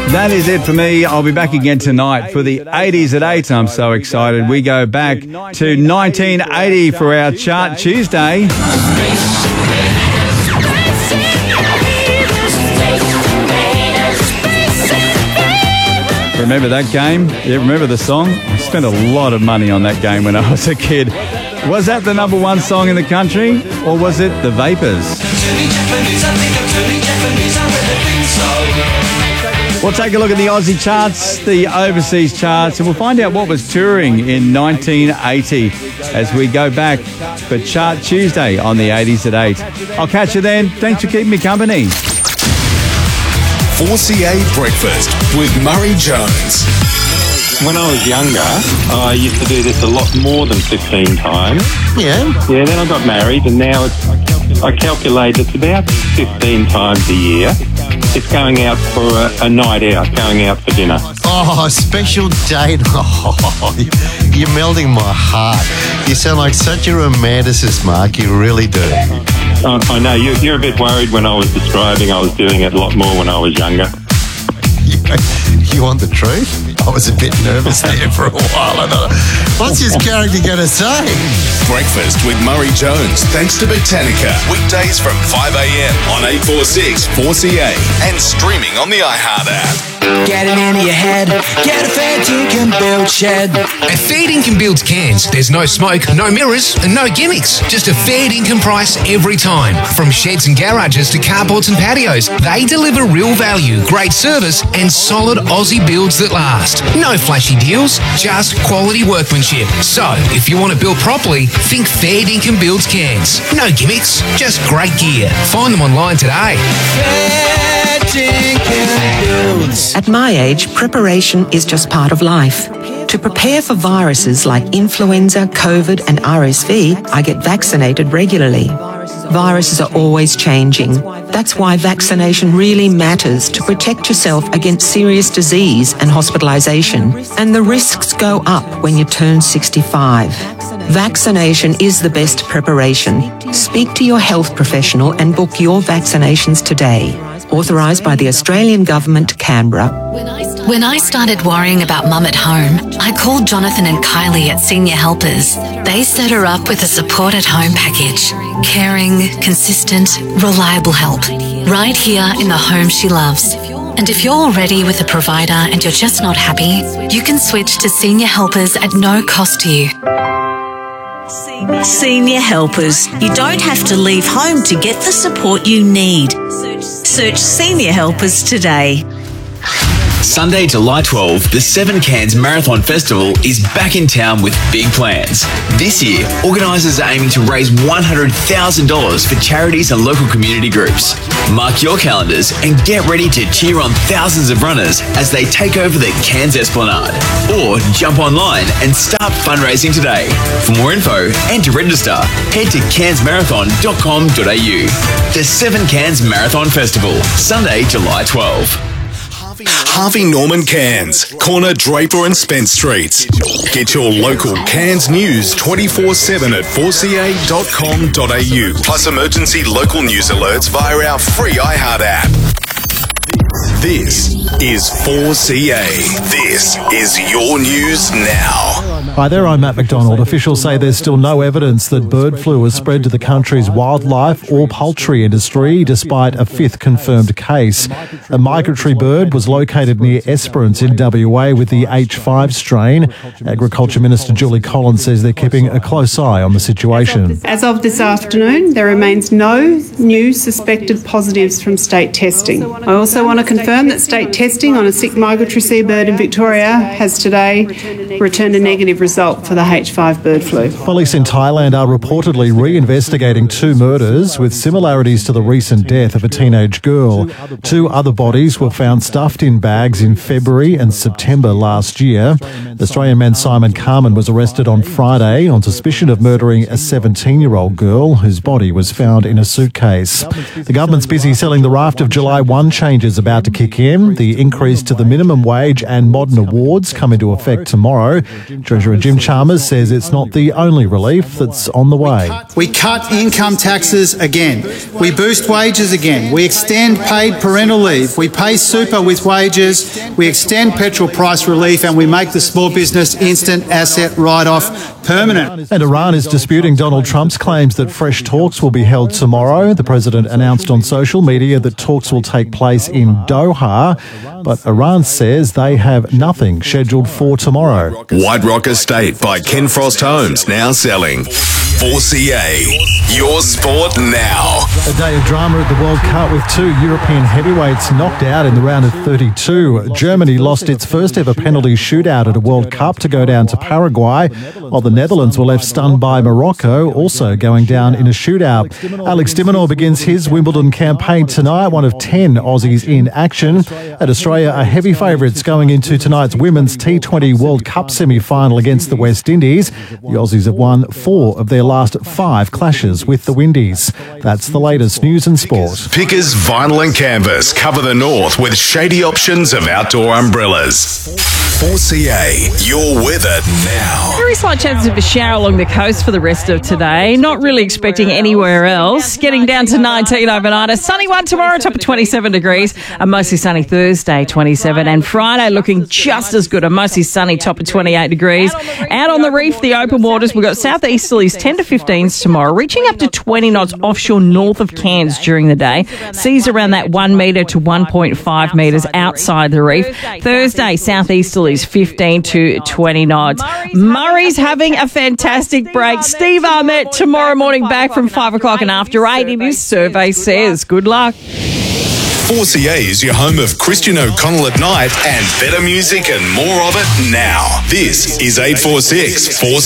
That is it for me. I'll be back again tonight for the 80s at 8. I'm so excited. We go back to 1980 for our Chart Tuesday. Remember that game? Yeah, remember the song? I spent a lot of money on that game when I was a kid. Was that the number one song in the country, or was it The Vapors? We'll take a look at the Aussie charts, the overseas charts, and we'll find out what was touring in 1980 as we go back for Chart Tuesday on the 80s at 8. I'll catch you then. Thanks for keeping me company. 4CA Breakfast with Murray Jones. When I was younger, I used to do this a lot more than 15 times. Yeah? Yeah, then I got married, and now I calculate it's about 15 times a year. It's going out for a night out, going out for dinner. Oh, a special date. Oh, you're melting my heart. You sound like such a romanticist, Mark. You really do. I know, you're a bit worried when I was describing I was doing it a lot more when I was younger. You want the truth? I was a bit nervous there for a while. I thought, what's his character going to say? Breakfast with Murray Jones, thanks to Botanica. Weekdays from 5 a.m. on 846 4CA and streaming on the iHeart app. Get it into your head. Get a fair dinkum build shed. At Fair Dinkum Builds Cairns, there's no smoke, no mirrors, and no gimmicks. Just a fair dinkum price every time. From sheds and garages to carports and patios, they deliver real value, great service, and solid Aussie builds that last. No flashy deals, just quality workmanship. So, if you want to build properly, think Fair Dinkum Builds Cairns. No gimmicks, just great gear. Find them online today. Fair dinkum builds. At my age, preparation is just part of life. To prepare for viruses like influenza, COVID, and RSV, I get vaccinated regularly. Viruses are always changing. That's why vaccination really matters to protect yourself against serious disease and hospitalisation. And the risks go up when you turn 65. Vaccination is the best preparation. Speak to your health professional and book your vaccinations today. Authorised by the Australian Government, Canberra. When I started worrying about Mum at home, I called Jonathan and Kylie at Senior Helpers. They set her up with a support at home package. Caring, consistent, reliable help. Right here in the home she loves. And if you're already with a provider and you're just not happy, you can switch to Senior Helpers at no cost to you. Senior Helpers. You don't have to leave home to get the support you need. Search Senior Helpers today. Sunday, July 12, the Seven Cairns Marathon Festival is back in town with big plans. This year, organisers are aiming to raise $100,000 for charities and local community groups. Mark your calendars and get ready to cheer on thousands of runners as they take over the Cairns Esplanade. Or jump online and start fundraising today. For more info and to register, head to cairnsmarathon.com.au. The Seven Cairns Marathon Festival, Sunday, July 12. Harvey Norman Cairns, corner Draper and Spence Streets. Get your local Cairns news 24/7 at 4ca.com.au. Plus emergency local news alerts via our free iHeart app. This is 4CA. This is your news now. Hi there, I'm Matt McDonald. Officials say there's still no evidence that bird flu has spread to the country's wildlife or poultry industry, despite a fifth confirmed case. A migratory bird was located near Esperance in WA with the H5 strain. Agriculture Minister Julie Collins says they're keeping a close eye on the situation. As of this afternoon, there remains no new suspected positives from state testing. I also want to confirm that state testing on a sick migratory seabird in Victoria has today returned a negative result for the H5 bird flu. Police in Thailand are reportedly reinvestigating two murders with similarities to the recent death of a teenage girl. Two other bodies were found stuffed in bags in February and September last year. The Australian man Simon Carman was arrested on Friday on suspicion of murdering a 17-year-old girl whose body was found in a suitcase. The government's busy selling the raft of July 1 changes about to kick in. The increase to the minimum wage and modern awards come into effect tomorrow. Treasurer Jim Chalmers says it's not the only relief that's on the way. We cut income taxes again. We boost wages again. We extend paid parental leave. We pay super with wages. We extend petrol price relief, and we make the small business instant asset write-off permanent. And Iran is disputing Donald Trump's claims that fresh talks will be held tomorrow. The president announced on social media that talks will take place in Doha, but Iran says they have nothing scheduled for tomorrow. White Rock Estate by Ken Frost Homes, now selling. 4CA, your sport now. A day of drama at the World Cup with two European heavyweights knocked out in the round of 32. Germany lost its first ever penalty shootout at a World Cup to go down to Paraguay, while the Netherlands were left stunned by Morocco, also going down in a shootout. Alex de Minaur begins his Wimbledon campaign tonight, one of 10 Aussies in action. And Australia are heavy favourites going into tonight's Women's T20 World Cup semi-final against the West Indies. The Aussies have won 4 of their last 5 clashes with the Windies. That's the latest news and sport. Pickers Vinyl and Canvas cover the north with shady options of outdoor umbrellas. 4CA, your weather now. Very slight chance of a shower along the coast for the rest of today. Not really expecting anywhere else. Getting down to 19 overnight. A sunny one tomorrow, top of 27 degrees. A mostly sunny Thursday, 27. And Friday looking just as good. A mostly sunny top of 28 degrees. Out on the reef, the open waters, we've got southeasterlies 10 to 15s tomorrow, reaching up to 20 knots offshore north of Cairns during the day. Seas around that 1 metre to 1.5 metres outside the reef. Thursday, southeasterlies 15 to 20 knots. Murray's having a fantastic break. Steve Armett tomorrow morning back from 5 o'clock and after 8 in his survey says. Good luck. 4CA is your home of Christian O'Connell at night and better music and more of it now. This is 846 4CA.